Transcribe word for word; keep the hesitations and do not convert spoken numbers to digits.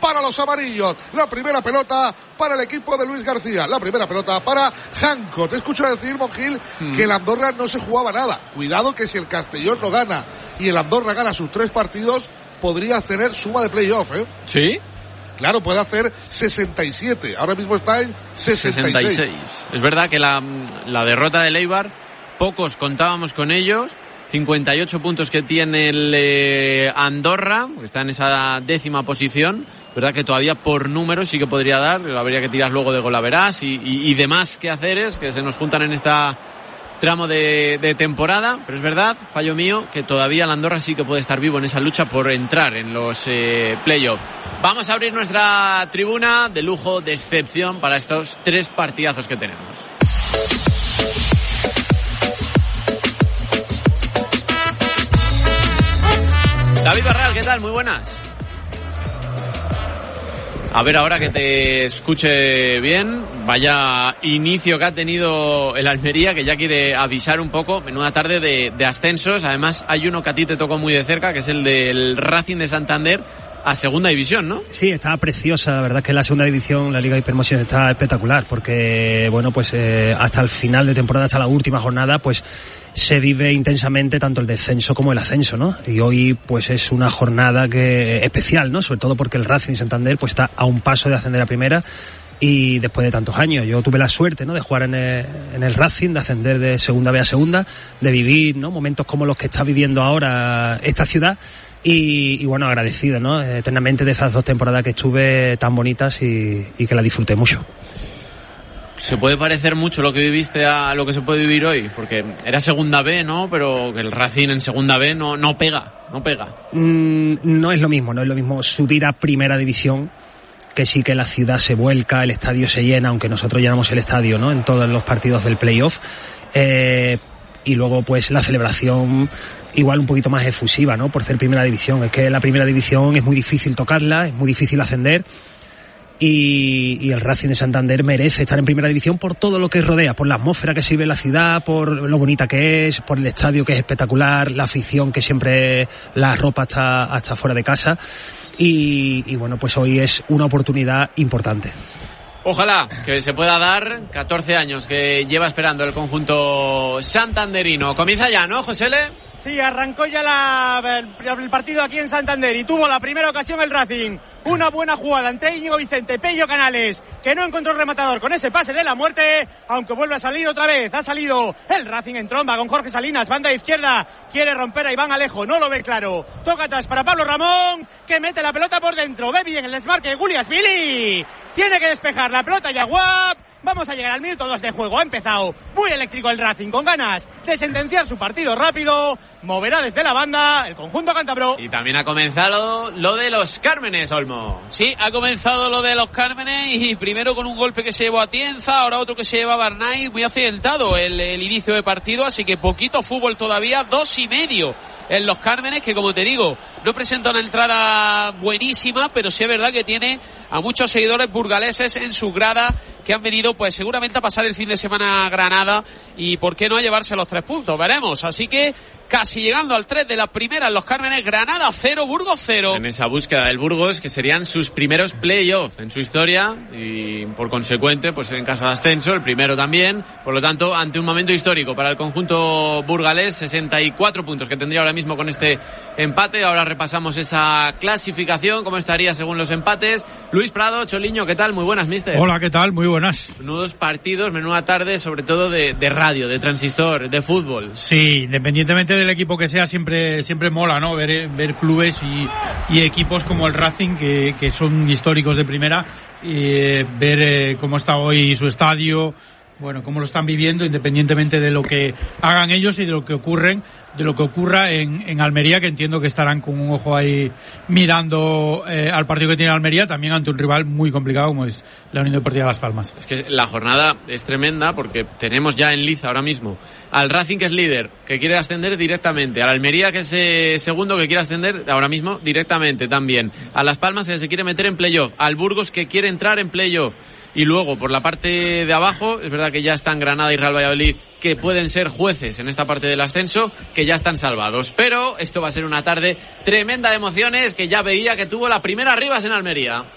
para los amarillos. La primera pelota para el equipo de Luis García. La primera pelota para Janco. Te escucho decir, Monjil, mm. que el Andorra no se jugaba nada. Cuidado que si el Castellón no gana y el Andorra gana sus tres partidos, podría tener suma de playoff, ¿eh? ¿Sí? Claro, puede hacer sesenta y siete. Ahora mismo está en sesenta y seis. sesenta y seis. Es verdad que la, la derrota del Eibar, pocos contábamos con ellos. cincuenta y ocho puntos que tiene el eh, Andorra, que está en esa décima posición. Verdad que todavía por números sí que podría dar. Habría que tirar luego de golaveras y, y, y demás quehaceres que se nos juntan en esta tramo de, de temporada, pero es verdad, fallo mío, que todavía el Andorra sí que puede estar vivo en esa lucha por entrar en los eh, playoffs. Vamos a abrir nuestra tribuna de lujo, de excepción para estos tres partidazos que tenemos. David Barral, ¿qué tal? Muy buenas. A ver, ahora que te escuche bien, vaya inicio que ha tenido el Almería, que ya quiere avisar un poco. Menuda tarde de, de ascensos. Además, hay uno que a ti te tocó muy de cerca, que es el del Racing de Santander a segunda división, ¿no? Sí, está preciosa. La verdad es que la segunda división, la Liga de Hipermoción, está espectacular, porque, bueno, pues eh, hasta el final de temporada, hasta la última jornada, pues se vive intensamente tanto el descenso como el ascenso, ¿no? Y hoy pues es una jornada que especial, ¿no? Sobre todo porque el Racing Santander pues está a un paso de ascender a primera y después de tantos años. Yo tuve la suerte, ¿no?, de jugar en el, en el Racing, de ascender de segunda B a segunda, de vivir, ¿no?, momentos como los que está viviendo ahora esta ciudad. Y, y bueno, agradecido, ¿no?, eternamente de esas dos temporadas que estuve tan bonitas y, y que la disfruté mucho. ¿Se puede parecer mucho lo que viviste a lo que se puede vivir hoy? Porque era segunda B, ¿no? Pero que el Racing en segunda B no, no pega, no pega. Mm, no es lo mismo, no es lo mismo subir a primera división, que sí que la ciudad se vuelca, el estadio se llena, aunque nosotros llenamos el estadio, ¿no?, en todos los partidos del playoff. Eh, y luego pues la celebración igual un poquito más efusiva, ¿no?, por ser primera división. Es que la primera división es muy difícil tocarla, es muy difícil ascender. Y, y el Racing de Santander merece estar en primera división por todo lo que rodea, por la atmósfera que se vive en la ciudad, por lo bonita que es, por el estadio que es espectacular, la afición que siempre la ropa hasta, hasta fuera de casa. Y, y bueno, pues hoy es una oportunidad importante. Ojalá que se pueda dar. Catorce años que lleva esperando el conjunto santanderino. Comienza ya, ¿no, Josele? Sí, arrancó ya la, el, el partido aquí en Santander y tuvo la primera ocasión el Racing. Una buena jugada entre Íñigo Vicente, Pello Canales, que no encontró el rematador con ese pase de la muerte, aunque vuelve a salir otra vez. Ha salido el Racing en tromba con Jorge Salinas, banda izquierda, quiere romper a Iván Alejo, no lo ve claro. Toca atrás para Pablo Ramón, que mete la pelota por dentro. Ve bien el desmarque de Gulias Billy. Tiene que despejar la pelota Yaguap. Vamos a llegar al minuto dos de juego. Ha empezado muy eléctrico el Racing, con ganas de sentenciar su partido rápido. Moverá desde la banda el conjunto cántabro. Y también ha comenzado lo de los Cármenes, Olmo. Sí, ha comenzado lo de los Cármenes y primero con un golpe que se llevó a Tienza, ahora otro que se lleva a Barnay. Muy accidentado el, el inicio de partido, así que poquito fútbol todavía. Dos y medio en los Cármenes, que como te digo, no presenta una entrada buenísima, pero sí es verdad que tiene a muchos seguidores burgaleses en su grada que han venido pues seguramente a pasar el fin de semana a Granada y por qué no a llevarse los tres puntos, veremos. Así que casi llegando al tres de la primera en los Cármenes, Granada cero, Burgos cero. En esa búsqueda del Burgos, que serían sus primeros playoffs en su historia y por consecuente, pues en caso de ascenso, el primero también. Por lo tanto, ante un momento histórico para el conjunto burgalés, sesenta y cuatro puntos que tendría ahora mismo con este empate. Ahora repasamos esa clasificación, cómo estaría según los empates. Luis Prado, Choliño, ¿qué tal? Muy buenas, mister. Hola, ¿qué tal? Muy buenas. Menudos partidos, menuda tarde, sobre todo de, de radio, de transistor, de fútbol. Sí, independientemente del equipo que sea, siempre siempre mola, ¿no? Ver, ver clubes y, y equipos como el Racing, que, que son históricos de primera, y ver eh, cómo está hoy su estadio, bueno, cómo lo están viviendo, independientemente de lo que hagan ellos y de lo que ocurren, de lo que ocurra en, en Almería, que entiendo que estarán con un ojo ahí mirando eh, al partido que tiene Almería, también ante un rival muy complicado como es la Unión Deportiva Las Palmas. Es que la jornada es tremenda porque tenemos ya en liza ahora mismo al Racing, que es líder, que quiere ascender directamente, al Almería, que es eh, segundo, que quiere ascender ahora mismo directamente también, a Las Palmas, que se quiere meter en playoff, al Burgos, que quiere entrar en playoff. Y luego, por la parte de abajo, es verdad que ya están Granada y Real Valladolid, que pueden ser jueces en esta parte del ascenso, que ya están salvados. Pero esto va a ser una tarde tremenda de emociones, que ya veía que tuvo la primera Rivas en Almería.